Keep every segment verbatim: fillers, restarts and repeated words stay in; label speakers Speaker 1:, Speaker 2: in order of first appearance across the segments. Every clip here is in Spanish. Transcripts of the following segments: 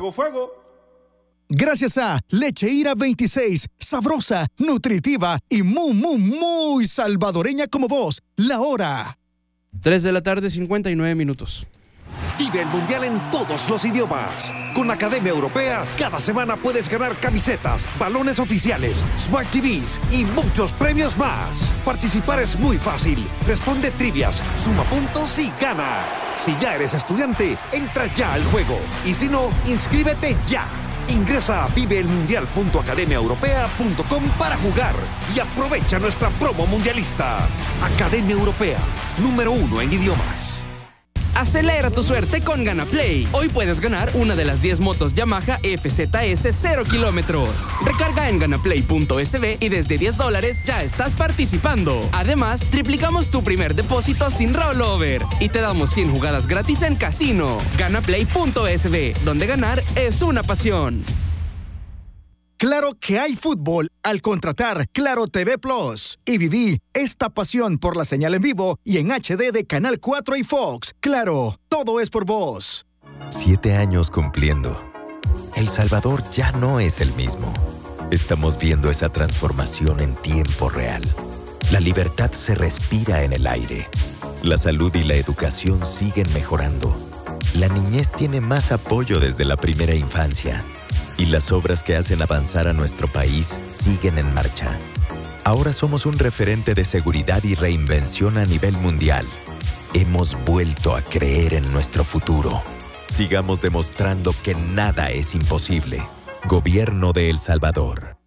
Speaker 1: fuego, fuego.
Speaker 2: Gracias a Leche Ira veintiséis, sabrosa, nutritiva y muy, muy, muy salvadoreña como vos. La hora.
Speaker 3: tres de la tarde, cincuenta y nueve minutos.
Speaker 4: Vive el Mundial en todos los idiomas. Con Academia Europea, cada semana puedes ganar camisetas, balones oficiales, Smart T Vs y muchos premios más. Participar es muy fácil. Responde trivias, suma puntos y gana. Si ya eres estudiante, entra ya al juego. Y si no, inscríbete ya. Ingresa a vive el mundial punto academia europea punto com para jugar y aprovecha nuestra promo mundialista. Academia Europea, número uno en idiomas.
Speaker 5: Acelera tu suerte con GanaPlay. Hoy puedes ganar una de las diez motos Yamaha F Z S cero kilómetros. Recarga en ganaplay punto es be y desde diez dólares ya estás participando. Además, triplicamos tu primer depósito sin rollover y te damos cien jugadas gratis en casino. ganaplay punto es be, donde ganar es una pasión.
Speaker 2: Claro que hay fútbol al contratar Claro T V Plus. Y viví esta pasión por la señal en vivo y en H D de Canal cuatro y Fox. Claro, todo es por vos.
Speaker 6: Siete años cumpliendo. El Salvador ya no es el mismo. Estamos viendo esa transformación en tiempo real. La libertad se respira en el aire. La salud y la educación siguen mejorando. La niñez tiene más apoyo desde la primera infancia. Y las obras que hacen avanzar a nuestro país siguen en marcha. Ahora somos un referente de seguridad y reinvención a nivel mundial. Hemos vuelto a creer en nuestro futuro. Sigamos demostrando que nada es imposible. Gobierno de El Salvador.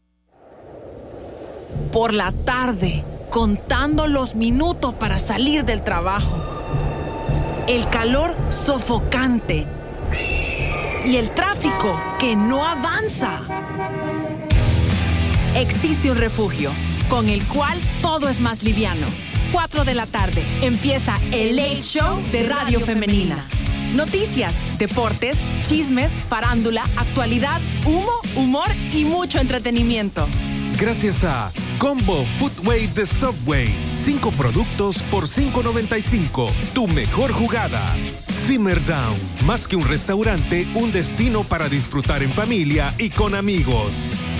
Speaker 7: Por la tarde, contando los minutos para salir del trabajo. El calor sofocante. Y el tráfico que no avanza. Existe un refugio con el cual todo es más liviano. cuatro de la tarde empieza el Late Show de Radio Femenina. Noticias, deportes, chismes, farándula, actualidad, humo, humor y mucho entretenimiento.
Speaker 8: Gracias a Combo Foodway de Subway. Cinco productos por cinco noventa y cinco. Tu mejor jugada. Simmer Down. Más que un restaurante, un destino para disfrutar en familia y con amigos.